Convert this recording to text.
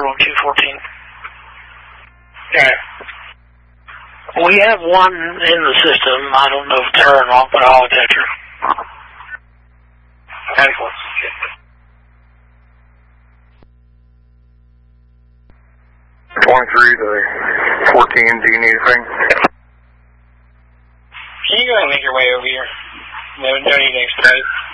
on 214. Okay. We have one in the system. I don't know if it's her or not, but I'll attach her. Okay, cool. 23 to 14, do you need anything? Can you go ahead and make your way over here? No need to expedite.